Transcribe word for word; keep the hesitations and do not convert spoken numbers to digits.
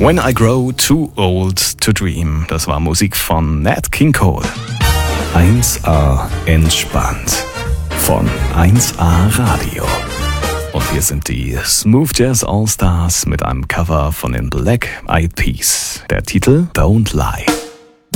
When I Grow Too Old to Dream. Das war Musik von Nat King Cole. eins A entspannt von eins A Radio. Und hier sind die Smooth Jazz All Stars mit einem Cover von den Black Eyed Peas. Der Titel Don't Lie.